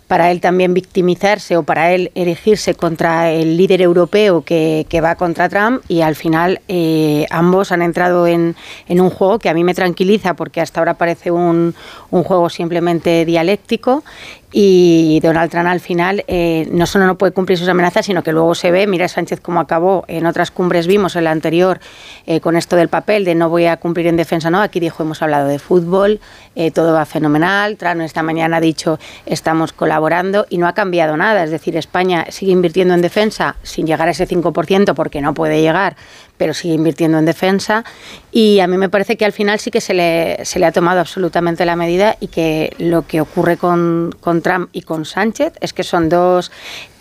para él también victimizarse o para él erigirse contra el líder europeo que va contra Trump, y al final ambos han entrado en un juego que a mí me tranquiliza, porque hasta ahora parece un juego simplemente dialéctico. Y Donald Trump al final no solo no puede cumplir sus amenazas, sino que luego se ve, mira Sánchez cómo acabó, en otras cumbres vimos en la anterior con esto del papel de no voy a cumplir en defensa, no, aquí dijo hemos hablado de fútbol, todo va fenomenal, Trump esta mañana ha dicho estamos colaborando y no ha cambiado nada, es decir, España sigue invirtiendo en defensa sin llegar a ese 5% porque no puede llegar, pero sigue invirtiendo en defensa, y a mí me parece que al final sí que se le ha tomado absolutamente la medida, y que lo que ocurre con Trump y con Sánchez es que son dos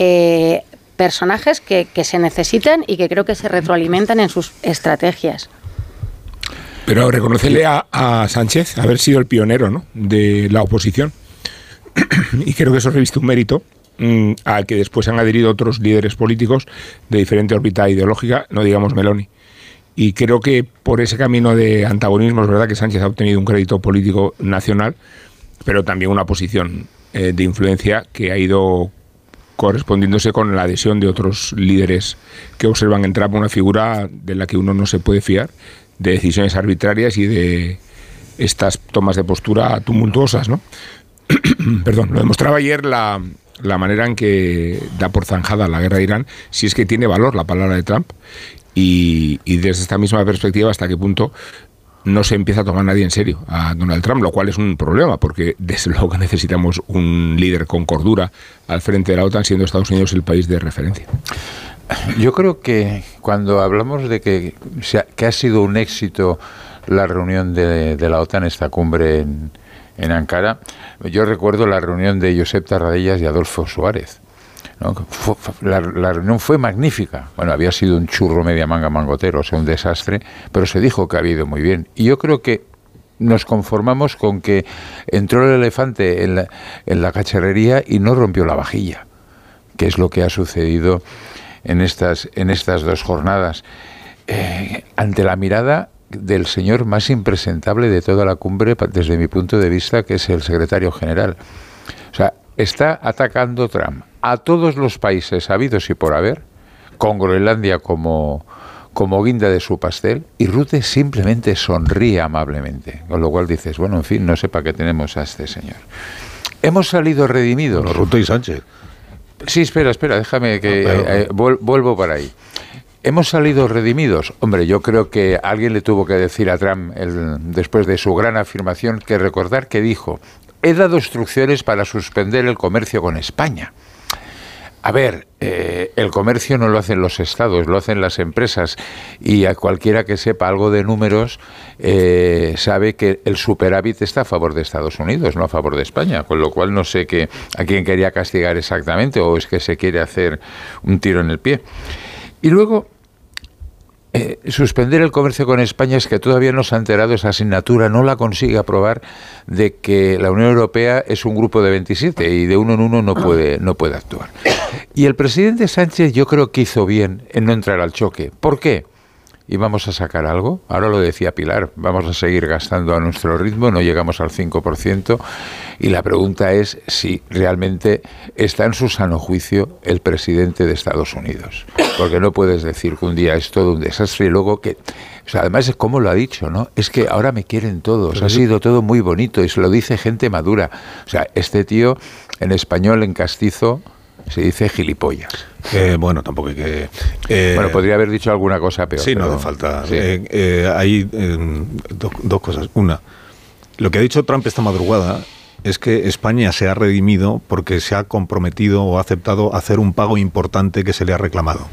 personajes que se necesitan y que creo que se retroalimentan en sus estrategias. Pero reconocerle a Sánchez haber sido el pionero, ¿no?, de la oposición, y creo que eso reviste un mérito al que después han adherido otros líderes políticos de diferente órbita ideológica, no digamos Meloni. Y creo que por ese camino de antagonismo es verdad que Sánchez ha obtenido un crédito político nacional, pero también una posición de influencia que ha ido correspondiéndose con la adhesión de otros líderes que observan en Trump una figura de la que uno no se puede fiar, de decisiones arbitrarias y de estas tomas de postura tumultuosas, ¿no? Perdón, lo demostraba ayer la manera en que da por zanjada la guerra de Irán, si es que tiene valor la palabra de Trump, y desde esta misma perspectiva hasta qué punto no se empieza a tomar nadie en serio a Donald Trump, lo cual es un problema, porque desde luego que necesitamos un líder con cordura al frente de la OTAN, siendo Estados Unidos el país de referencia. Yo creo que cuando hablamos de que ha sido un éxito la reunión de la OTAN, esta cumbre en Ankara, yo recuerdo la reunión de Josep Tarradellas y Adolfo Suárez, ¿no? La reunión fue magnífica. Bueno, había sido un churro media manga mangotero, o sea, un desastre, pero se dijo que había ido muy bien. Y yo creo que nos conformamos con que entró el elefante en la cacharrería y no rompió la vajilla, que es lo que ha sucedido en estas 2 jornadas. Ante la mirada del señor más impresentable de toda la cumbre, desde mi punto de vista, que es el secretario general. O sea, está atacando Trump a todos los países habidos y por haber, con Groenlandia como guinda de su pastel, y Rutte simplemente sonríe amablemente, con lo cual dices, bueno, en fin, no sé para qué tenemos a este señor. Hemos salido redimidos. Bueno, Rutte y Sánchez. Sí, espera, déjame que vuelvo para ahí. ¿Hemos salido redimidos? Hombre, yo creo que alguien le tuvo que decir a Trump, después de su gran afirmación, que recordar que dijo: he dado instrucciones para suspender el comercio con España. A ver, el comercio no lo hacen los estados, lo hacen las empresas, y a cualquiera que sepa algo de números sabe que el superávit está a favor de Estados Unidos, no a favor de España, con lo cual no sé a quién quería castigar exactamente, o es que se quiere hacer un tiro en el pie. Y luego, suspender el comercio con España es que todavía no se ha enterado esa asignatura, no la consigue aprobar, de que la Unión Europea es un grupo de 27 y de uno en uno no puede actuar. Y el presidente Sánchez yo creo que hizo bien en no entrar al choque. ¿Por qué? ¿Y vamos a sacar algo? Ahora lo decía Pilar, vamos a seguir gastando a nuestro ritmo, no llegamos al 5%, y la pregunta es si realmente está en su sano juicio el presidente de Estados Unidos. Porque no puedes decir que un día es todo un desastre y luego que... O sea, además es como lo ha dicho, ¿no? Es que ahora me quieren todos, ha sido todo muy bonito, y se lo dice gente madura. O sea, este tío, en español, en castizo, se dice gilipollas. Bueno, tampoco hay que... bueno, podría haber dicho alguna cosa peor. Sí, no hace falta. Sí. Hay dos cosas. Una, lo que ha dicho Trump esta madrugada es que España se ha redimido porque se ha comprometido o ha aceptado hacer un pago importante que se le ha reclamado.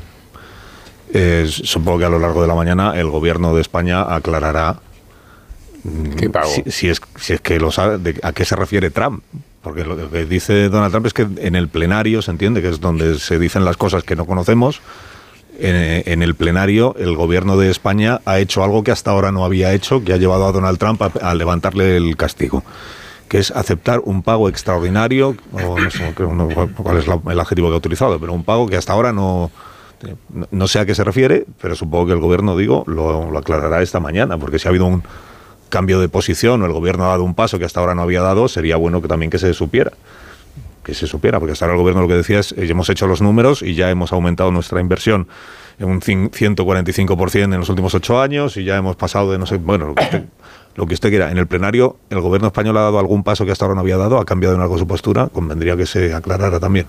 Supongo que a lo largo de la mañana el gobierno de España aclarará ¿qué pago? Si es que lo sabe, a qué se refiere Trump. Porque lo que dice Donald Trump es que en el plenario, se entiende que es donde se dicen las cosas que no conocemos, en el plenario el gobierno de España ha hecho algo que hasta ahora no había hecho, que ha llevado a Donald Trump a levantarle el castigo, que es aceptar un pago extraordinario, o no sé cuál es el adjetivo que ha utilizado, pero un pago que hasta ahora no sé a qué se refiere, pero supongo que el gobierno, lo aclarará esta mañana, porque si ha habido un cambio de posición o el gobierno ha dado un paso que hasta ahora no había dado, sería bueno que también que se supiera. que se supiera, porque hasta ahora el gobierno lo que decía es, hemos hecho los números y ya hemos aumentado nuestra inversión en un 145% en los últimos 8 años y ya hemos pasado de no sé, bueno, lo que usted quiera. En el plenario, el gobierno español ha dado algún paso que hasta ahora no había dado, ha cambiado en algo su postura, convendría que se aclarara también.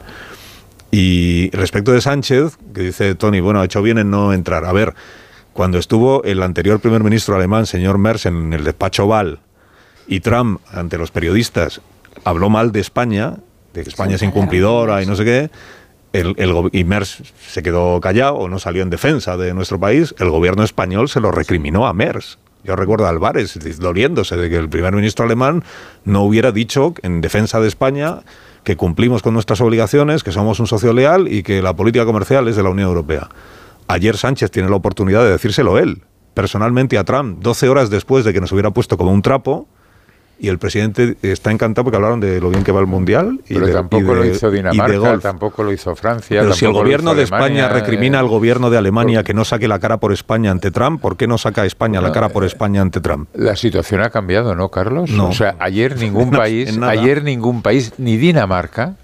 Y respecto de Sánchez, que dice Tony, bueno, ha hecho bien en no entrar. A ver, cuando estuvo el anterior primer ministro alemán, señor Merz, en el despacho Oval, y Trump, ante los periodistas, habló mal de España, de que España es incumplidora y no sé qué, y Merz se quedó callado o no salió en defensa de nuestro país, el gobierno español se lo recriminó a Merz. Yo recuerdo a Álvarez doliéndose de que el primer ministro alemán no hubiera dicho en defensa de España que cumplimos con nuestras obligaciones, que somos un socio leal y que la política comercial es de la Unión Europea. Ayer Sánchez tiene la oportunidad de decírselo él, personalmente a Trump, 12 horas después de que nos hubiera puesto como un trapo, y el presidente está encantado porque hablaron de lo bien que va el Mundial. Pero tampoco lo hizo Dinamarca, tampoco lo hizo Francia. Pero si el gobierno de España recrimina al gobierno de Alemania que no saque la cara por España ante Trump, ¿por qué no saca España la cara por España ante Trump? La situación ha cambiado, ¿no, Carlos? No. O sea, ayer ningún país, ni Dinamarca,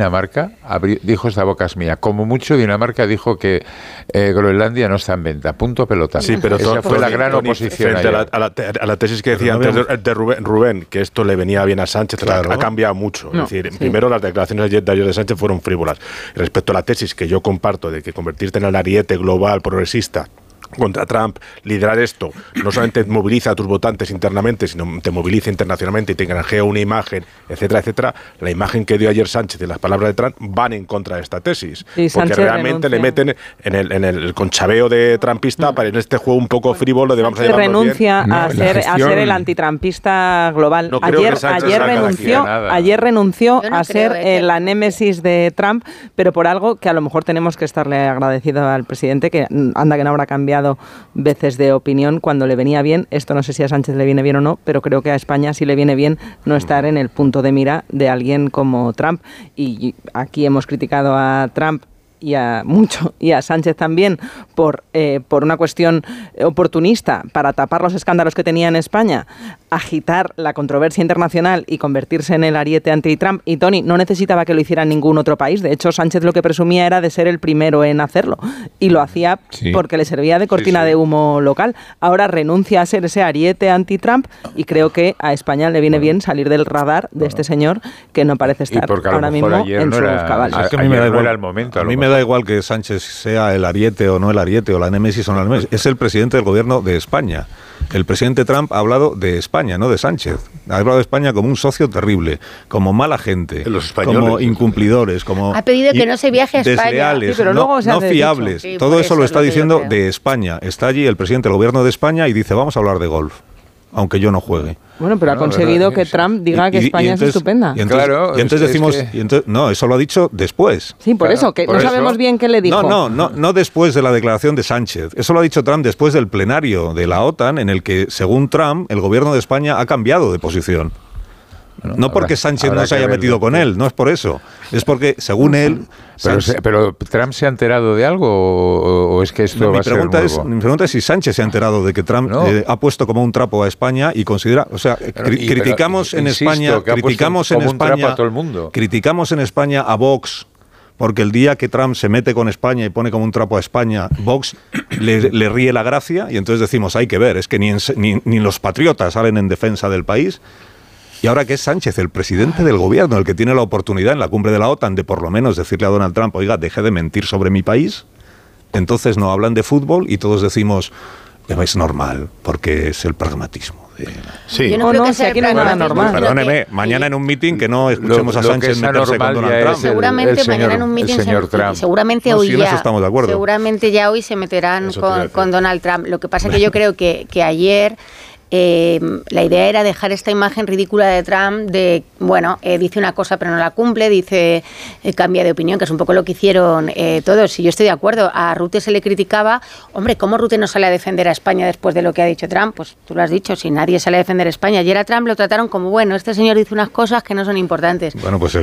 dijo esta boca es mía. Como mucho, Dinamarca dijo que Groenlandia no está en venta. Punto pelota. Sí, pero esa fue la gran oposición. Frente a la tesis que decía antes de Rubén, que esto le venía bien a Sánchez, claro, ha cambiado mucho. Es decir, primero las declaraciones de ayer de Sánchez fueron frívolas. Respecto a la tesis que yo comparto de que convertirte en el ariete global progresista contra Trump, liderar esto, no solamente moviliza a tus votantes internamente, sino te moviliza internacionalmente y te granjea una imagen, etcétera, etcétera. La imagen que dio ayer Sánchez y las palabras de Trump van en contra de esta tesis. Porque Sánchez realmente renuncia. Le meten en el conchabeo de trumpista para en este juego un poco frívolo de vamos a llamarlo renuncia bien. A ser el antitrumpista global. No ayer renunció a ser la némesis de Trump, pero por algo que a lo mejor tenemos que estarle agradecido al presidente, que anda que no habrá cambiado veces de opinión cuando le venía bien. Esto no sé si a Sánchez le viene bien o no, pero creo que a España sí le viene bien no estar en el punto de mira de alguien como Trump. Y aquí hemos criticado a Trump y a Sánchez también por una cuestión oportunista para tapar los escándalos que tenía en España, agitar la controversia internacional y convertirse en el ariete anti-Trump. Y Tony no necesitaba que lo hiciera ningún otro país. De hecho, Sánchez lo que presumía era de ser el primero en hacerlo y lo hacía porque le servía de cortina de humo local. Ahora renuncia a ser ese ariete anti-Trump y creo que a España le viene bien salir del radar de este señor que no parece estar ahora mismo en sus cabales. Es que a mí me da igual el momento. A mí me da igual que Sánchez sea el ariete o no el ariete o la némesis o no la némesis. Es el presidente del gobierno de España. El presidente Trump ha hablado de España, no de Sánchez. Ha hablado de España como un socio terrible, como mala gente, como incumplidores, como ha pedido que no se viaje a España, desleales, no fiables. Sí, todo eso lo está diciendo de España. Está allí el presidente del gobierno de España y dice, vamos a hablar de golf, aunque yo no juegue. Bueno, pero ha conseguido que Trump diga que España es estupenda. Y entonces decimos, no, eso lo ha dicho después. Sí, por eso, que no sabemos bien qué le dijo. No después de la declaración de Sánchez. Eso lo ha dicho Trump después del plenario de la OTAN, en el que, según Trump, el gobierno de España ha cambiado de posición. No porque Sánchez no se haya metido con él, no es por eso. Es porque, según él... Pero ¿Trump se ha enterado de algo o es que esto va a ser nuevo? Mi pregunta es si Sánchez se ha enterado de que Trump ha puesto como un trapo a España y considera... O sea, criticamos en España a todo el mundo. Criticamos en España a Vox porque el día que Trump se mete con España y pone como un trapo a España, Vox le ríe la gracia y entonces decimos, hay que ver, es que ni los patriotas salen en defensa del país. Y ahora que es Sánchez, el presidente del gobierno, el que tiene la oportunidad en la cumbre de la OTAN de por lo menos decirle a Donald Trump, oiga, deje de mentir sobre mi país, entonces no hablan de fútbol y todos decimos, es normal, porque es el pragmatismo. Sí. Yo no creo que sea aquí no hay nada normal. Perdóneme, mañana en un meeting que no escuchemos a Sánchez meterse con Donald Trump. Seguramente mañana en un meeting, seguramente hoy ya. Estamos de acuerdo. Seguramente ya hoy se meterán con Donald Trump. Lo que pasa es que yo creo que ayer... la idea era dejar esta imagen ridícula de Trump de, dice una cosa pero no la cumple, dice cambia de opinión, que es un poco lo que hicieron todos. Y yo estoy de acuerdo, a Rutte se le criticaba, hombre, ¿cómo Rutte no sale a defender a España después de lo que ha dicho Trump? Pues tú lo has dicho, si nadie sale a defender a España. Ayer a Trump lo trataron como, este señor dice unas cosas que no son importantes. Bueno, pues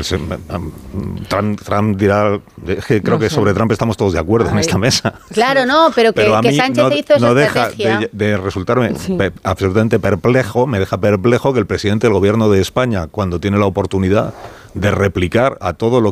Trump dirá, creo que sobre Trump estamos todos de acuerdo en esta mesa. Claro, pero que Sánchez hizo esa estrategia. Deja de resultarme absolutamente perplejo, me deja perplejo que el presidente del gobierno de España, cuando tiene la oportunidad de replicar a todo lo